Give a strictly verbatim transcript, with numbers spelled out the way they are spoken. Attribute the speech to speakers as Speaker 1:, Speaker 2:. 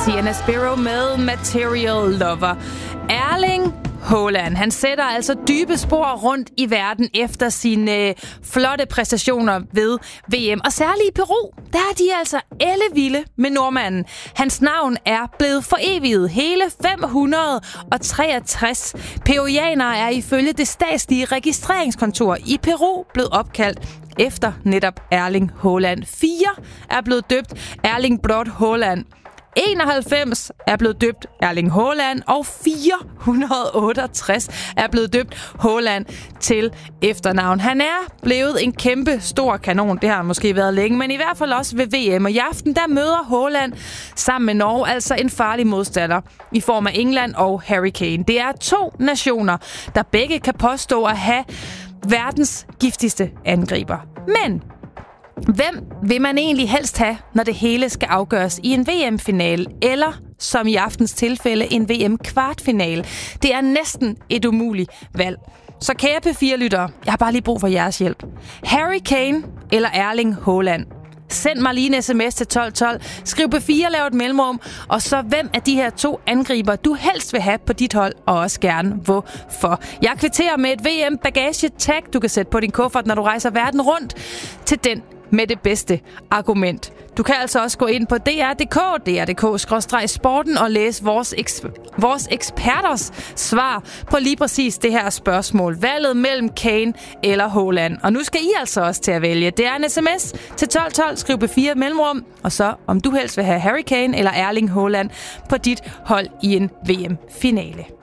Speaker 1: Sienna Spiro med Material Lover. Erling Haaland, han sætter altså dybe spor rundt i verden efter sine øh, flotte præstationer ved V M. Og særligt i Peru, der er de altså ellevilde med nordmanden. Hans navn er blevet foreviget. Hele fem hundrede treogtres peruanere er ifølge det statslige registreringskontor i Peru blevet opkaldt efter netop Erling Haaland. Fire er blevet døbt Erling Braut Haaland. enoghalvfems er blevet døbt Erling Haaland, og fire hundrede otteogtres er blevet døbt Haaland til efternavn. Han er blevet en kæmpe stor kanon. Det har han måske været længe, men i hvert fald også ved V M. Og i aften, der møder Haaland sammen med Norge altså en farlig modstander i form af England og Harry Kane. Det er to nationer, der begge kan påstå at have verdens giftigste angriber. Men hvem vil man egentlig helst have, når det hele skal afgøres i en V M-finale, eller som i aftens tilfælde en V M-kvartfinale? Det er næsten et umuligt valg. Så kære P fire-lyttere, jeg har bare lige brug for jeres hjælp. Harry Kane eller Erling Haaland? Send mig lige en sms til tolv tolv. Skriv P fire, lav et mellemrum. Og så hvem af de her to angriber, du helst vil have på dit hold, og også gerne hvorfor. Jeg kvitterer med et V M-bagage-tag, du kan sætte på din kuffert, når du rejser verden rundt, til den med det bedste argument. Du kan altså også gå ind på D R punktum d k, d r punktum d k skråstreg sporten og læse vores, eks- vores eksperters svar på lige præcis det her spørgsmål. Valget mellem Kane eller Haaland. Og nu skal I altså også til at vælge. Det er en sms til tolv tolv, skriv P fire mellemrum, og så om du helst vil have Harry Kane eller Erling Haaland på dit hold i en V M-finale.